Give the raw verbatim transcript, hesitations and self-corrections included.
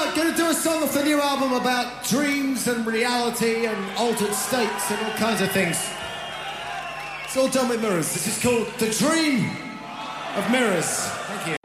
uh, going to do a song off the new album about dreams and reality and altered states and all kinds of things. It's all done with mirrors. This is called The Dream of Mirrors. Thank you.